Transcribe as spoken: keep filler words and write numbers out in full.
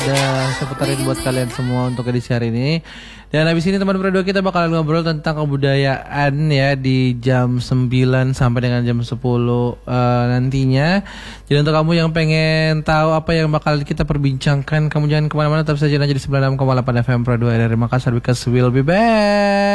udah seputarin buat kalian semua untuk edisi hari ini. Dan habis ini teman berdua kita bakalan ngobrol tentang kebudayaan ya di jam sembilan sampai dengan jam sepuluh uh, nantinya. Jadi untuk kamu yang pengen tahu apa yang bakal kita perbincangkan, kamu jangan kemana-mana, tetap saja aja di sembilan puluh enam koma delapan F M Pro dua R R I Makassar because we'll be back.